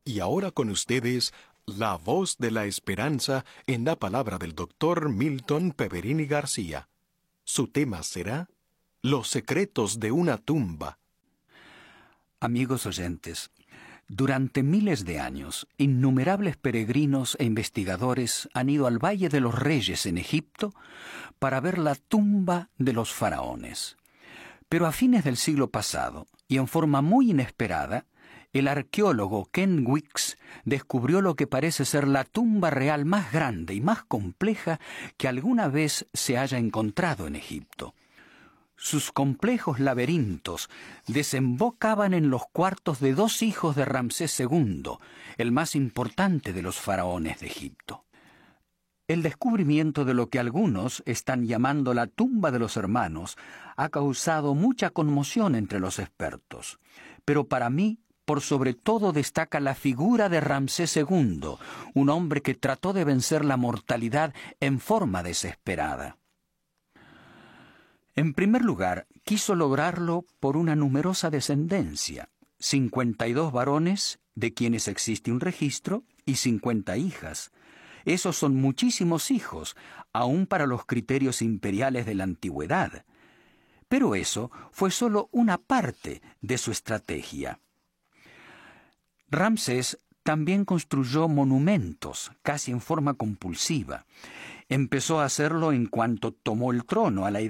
Y ahora con ustedes, la voz de la esperanza en la palabra del doctor Milton Peverini García. Su tema será Los secretos de una tumba. Amigos oyentes, durante miles de años, innumerables peregrinos e investigadores han ido al Valle de los Reyes en Egipto para ver la tumba de los faraones. Pero a fines del siglo pasado, y en forma muy inesperada, el arqueólogo Ken Wicks descubrió lo que parece ser la tumba real más grande y más compleja que alguna vez se haya encontrado en Egipto. Sus complejos laberintos desembocaban en los cuartos de 2 hijos de Ramsés II, el más importante de los faraones de Egipto. El descubrimiento de lo que algunos están llamando la tumba de los hermanos ha causado mucha conmoción entre los expertos. Pero para mí, por sobre todo, destaca la figura de Ramsés II, un hombre que trató de vencer la mortalidad en forma desesperada. En primer lugar, quiso lograrlo por una numerosa descendencia, 52 varones, de quienes existe un registro, y 50 hijas. Esos son muchísimos hijos, aún para los criterios imperiales de la antigüedad. Pero eso fue solo una parte de su estrategia. Ramsés también construyó monumentos, casi en forma compulsiva. Empezó a hacerlo en cuanto tomó el trono, a la